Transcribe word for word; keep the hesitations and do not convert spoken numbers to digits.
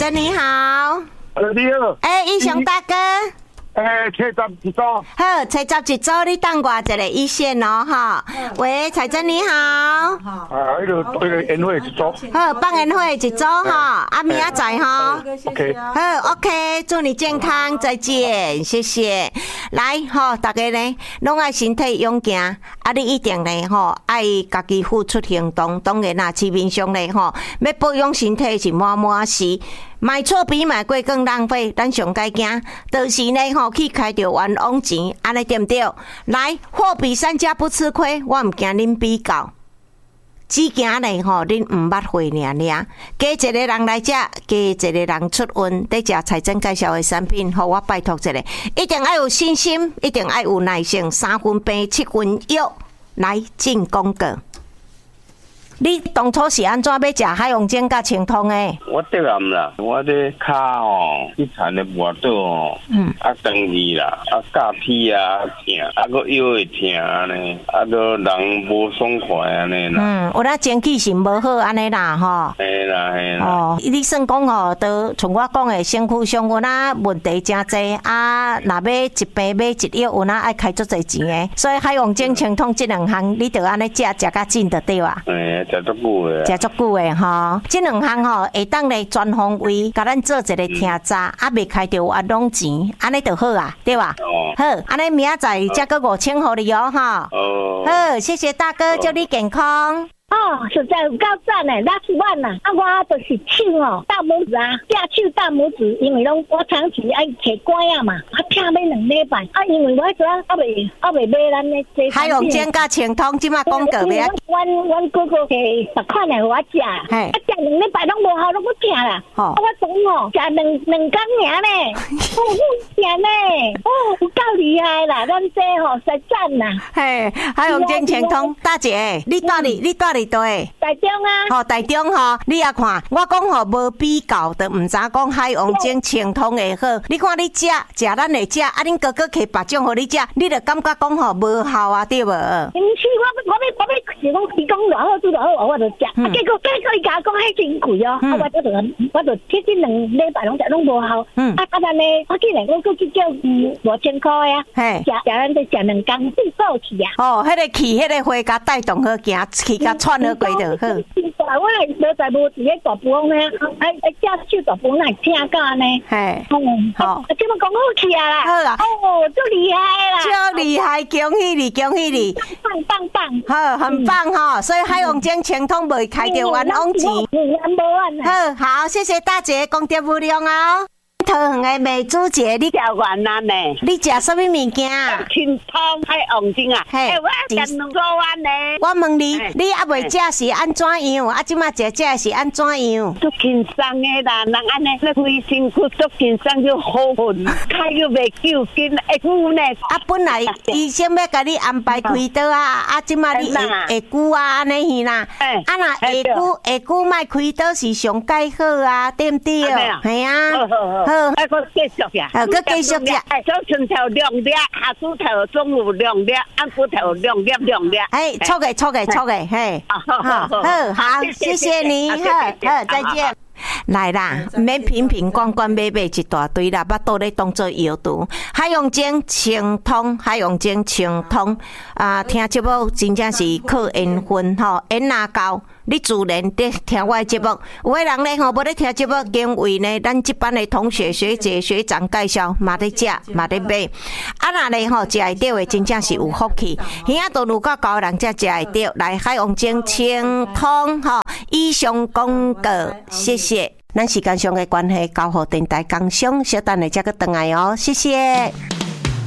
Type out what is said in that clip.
珍你好。 呃，你好。 哎、欸，义雄大哥。 哎，七十一组。 好，七十一组，你等我一个一线哦，哈。喂，彩珍你好。 啊，那个那个宴会一组。 好，放宴会一组哈，啊，明仔载哈。 OK。 好 ，OK， 祝你健康，再见，谢谢。来，吼，大家呢，拢爱身体勇健，啊，你一定呢，吼，爱家己付出行动。当然啦，市面上呢，吼，要保养身体是满满是。买错比买贵更浪费，咱上该惊，就是呢吼去开着冤枉钱，安尼对不对？来，货比三家不吃亏，我唔惊恁比较，只惊呢吼恁唔捌会尔尔。加一个人来食，加一个人出运，在食财政介绍的产品，互我拜托一下，一定要有信心，一定要有耐性，三分病七分药，来进广告。你当初是安怎要食海洋煎甲清通的？ 我得暗啦，我的脚哦，去缠的磨到哦，嗯，啊长去啦，啊架皮啊疼，啊个腰会疼呢，啊个人无爽快安尼啦。 嗯，有那前期是无好安尼啦吼。 嘿啦嘿啦。 哦，你算讲吼，都像我讲的，身躯上有那问题真济啊，若要一病买一药，有那爱开足侪钱的，所以海洋煎清通这两项，你着安尼食食较紧就对啊。 诶，食足久的。食足久的吼，这两项吼会当咧专方位，甲咱做一个听查，啊，未开着冤枉钱，安尼就好啊，对吧？哦。好，安尼明仔载再个五千互你哦，哈。哦。好，谢谢大哥，祝你健康。 哦，实在有够赞诶，拉十万呐！啊，我就是手哦，大拇指啊，下手大拇指，因为拢我长期爱摕管啊嘛，啊，疼要两礼拜，啊，因为我迄阵啊未啊未买咱诶这海洋煎甲清通，即马广告咩？ 阮阮哥哥摕十块来互我食，啊，食两礼拜拢无效，拢不疼啦。哦，我讲哦，食两两工尔呢，哦，好甜呢，哦，有够厉害啦，咱这吼实赞啦。 嘿，海洋煎清通，大姐，你住哩？你住哩？对， 台中啊， 吼、哦、台中吼，你也看，我讲吼无比较，就唔知讲海洋煎清通会好。你看你食食咱会食，啊，恁哥哥摕别种互你食，你就感觉讲吼无效啊，对无？ 毋是，我我要我要是讲伊讲偌好，做偌好，我就食。啊，结果结果伊甲我讲迄真贵哦，啊，我就我就去这两礼拜拢食拢无效。嗯，啊，啊，咱呢，我竟然我过去叫嗯五千块啊，嘿，食食咱就食两工，最够去啊。 哦，迄个气，迄个花甲带动好行，气甲喘。好过就好。 我实在无伫咧大埔呢，哎哎，只手大埔那听到呢。嘿，好，这么讲好气啊啦。好啦，哦，足厉害啦， 足厉害，恭喜你，恭喜你， 棒棒棒， 好，很棒哈。所以海洋煎清通未开着冤枉钱。好好，谢谢大姐，功德无量哦。桃园的美珠姐，你食完啦呢？ 你食什么物件？ 清汤海王精啊！嘿，我食两个碗呢。 我问你，你还未食是安怎样？啊，即马食食是安怎样？ 足轻松的啦，人安尼咧规身躯足轻松就好运，开又袂久紧，会久呢。 啊，本来医生要甲你安排开刀啊，啊，即马你会会久啊，安尼是啦。啊，若会久会久莫开刀是上介好啊，对不对？系啊。 好，还佫继续呀， 好，佫继续呀。 早晨头亮亮，下午头中午亮亮，暗晡头亮亮亮亮。 哎，错嘅，错嘅，错嘅，嘿。好，好，好，谢谢你，好，好，再见。来啦，免瓶瓶罐罐买买一大堆啦，巴肚咧当做药毒。海洋煎清通，海洋煎清通啊！听节目真正是靠缘分吼，缘哪高。你自然在听我的节目，有个人咧吼，无咧听节目，因为呢，咱这班的同学、学姐、学长介绍，嘛咧食，嘛咧买。啊那咧吼，食会到的真正是有福气。耳仔都如果高人才食会到，来海洋煎清通吼，以上广告，谢谢。咱时间上的关系，交互电台工商，小等下才个回来哦，谢谢。